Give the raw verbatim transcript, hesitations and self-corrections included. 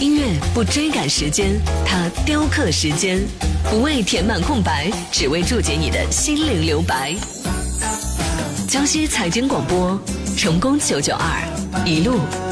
音乐不追赶时间，它雕刻时间，不为填满空白，只为注解你的心灵留白。江西财经广播，成功九九二，一路